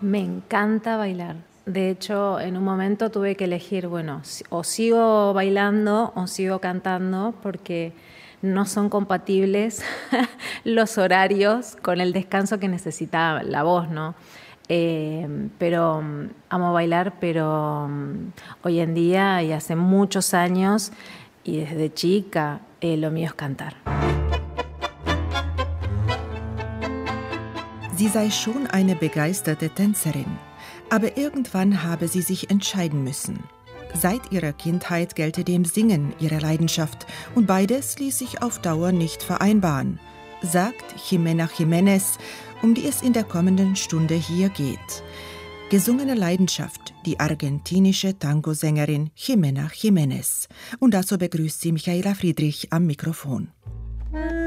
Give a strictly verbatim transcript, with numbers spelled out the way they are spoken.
Me encanta bailar. De hecho, en un momento tuve que elegir, bueno, o sigo bailando o sigo cantando porque no son compatibles los horarios con el descanso que necesita la voz, ¿no? Eh, pero um, amo bailar, pero um, hoy en día y hace muchos años y desde chica eh, lo mío es cantar. Sie sei schon eine begeisterte Tänzerin, aber irgendwann habe sie sich entscheiden müssen. Seit ihrer Kindheit gelte dem Singen ihre Leidenschaft und beides ließ sich auf Dauer nicht vereinbaren, sagt Jimena Jiménez, um die es in der kommenden Stunde hier geht. Gesungene Leidenschaft, die argentinische Tango-Sängerin Jimena Jiménez. Und dazu begrüßt sie Michaela Friedrich am Mikrofon.